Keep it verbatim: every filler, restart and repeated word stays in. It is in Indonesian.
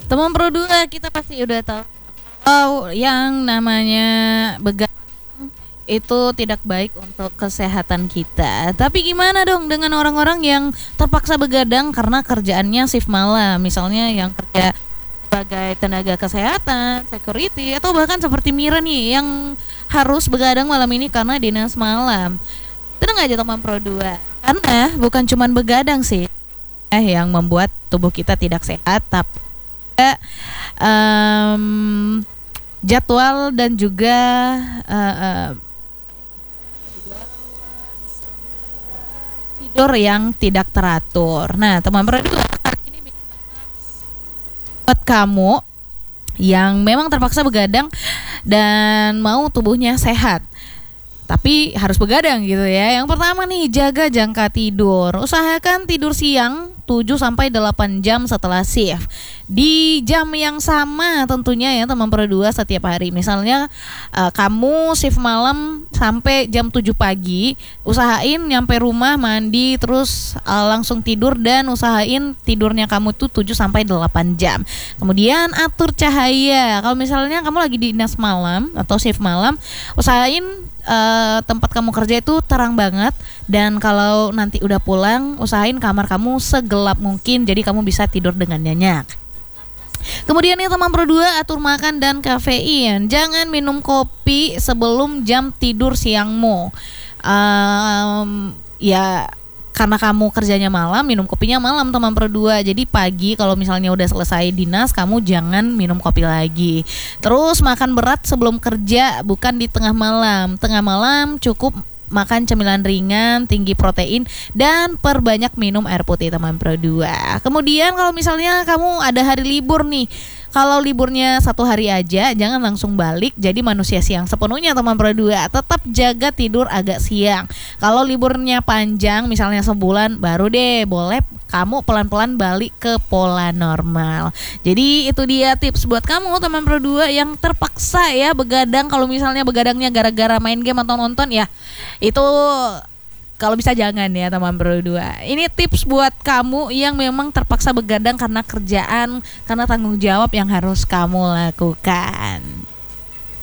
Teman Pro dua kita pasti udah tahu. Oh, yang namanya begadang itu tidak baik untuk kesehatan kita. Tapi gimana dong dengan orang-orang yang terpaksa begadang karena kerjaannya shift malam, misalnya yang kerja sebagai tenaga kesehatan, security, atau bahkan seperti Mira nih yang harus begadang malam ini karena dinas malam. Tenang aja teman Pro dua, karena bukan cuman begadang sih eh, yang membuat tubuh kita tidak sehat, tapi juga um, jadwal dan juga uh, uh, tidur yang tidak teratur. Nah, teman Pro dua, hari ini buat kamu yang memang terpaksa begadang dan mau tubuhnya sehat, tapi harus begadang gitu ya. Yang pertama nih, jaga jangka tidur. Usahakan tidur siang tujuh sampai delapan jam setelah shift. Di jam yang sama tentunya ya teman Pro dua setiap hari. Misalnya uh, kamu shift malam sampai jam tujuh pagi, usahain nyampe rumah mandi terus uh, langsung tidur, dan usahain tidurnya kamu tuh tujuh sampai delapan jam. Kemudian atur cahaya. Kalau misalnya kamu lagi di dinas malam atau shift malam, usahain Uh, tempat kamu kerja itu terang banget, dan kalau nanti udah pulang usahain kamar kamu segelap mungkin jadi kamu bisa tidur dengan nyenyak. Kemudian nih teman Pro dua, atur makan dan kafein. Jangan minum kopi sebelum jam tidur siangmu. Um, ya karena kamu kerjanya malam, minum kopinya malam teman Pro dua. Jadi pagi kalau misalnya udah selesai dinas, kamu jangan minum kopi lagi. Terus makan berat sebelum kerja, bukan di tengah malam. Tengah malam cukup makan cemilan ringan, tinggi protein, dan perbanyak minum air putih teman Pro dua. Kemudian kalau misalnya kamu ada hari libur nih, kalau liburnya satu hari aja, jangan langsung balik jadi manusia siang sepenuhnya teman Pro dua. Tetap jaga tidur agak siang. Kalau liburnya panjang, misalnya sebulan, baru deh boleh kamu pelan-pelan balik ke pola normal. Jadi itu dia tips buat kamu teman Pro dua yang terpaksa ya begadang. Kalau misalnya begadangnya gara-gara main game atau nonton, ya itu kalau bisa jangan ya teman Pro dua. Ini tips buat kamu yang memang terpaksa begadang karena kerjaan, karena tanggung jawab yang harus kamu lakukan.